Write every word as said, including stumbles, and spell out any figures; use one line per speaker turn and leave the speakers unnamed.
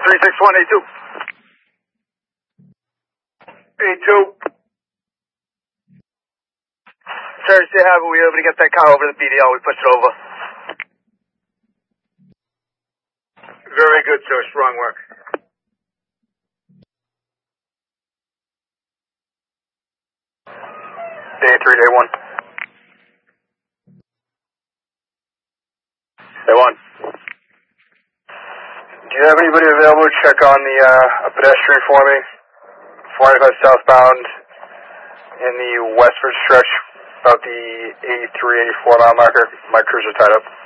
three six one, A two. A two. Sir, say hi, we were able to get that car over to the B D L. We pushed it over. Very good, sir. Strong work. Day three, day one. Day one. Do you have anybody available to check on the uh, a pedestrian for me? four ninety-five southbound in the westward stretch about the eighty-three, eighty-four mile marker. My crews are tied up.